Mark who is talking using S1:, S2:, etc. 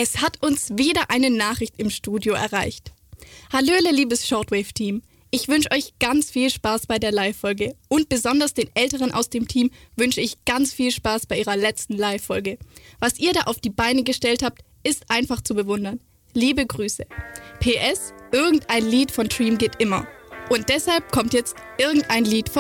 S1: Es hat uns wieder eine Nachricht im Studio erreicht. Hallöle, liebes Shortwave-Team. Ich wünsche euch ganz viel Spaß bei der Live-Folge. Und besonders den Älteren aus dem Team wünsche ich ganz viel Spaß bei ihrer letzten Live-Folge. Was ihr da auf die Beine gestellt habt, ist einfach zu bewundern. Liebe Grüße. PS, irgendein Lied von Dream geht immer. Und deshalb kommt jetzt irgendein Lied von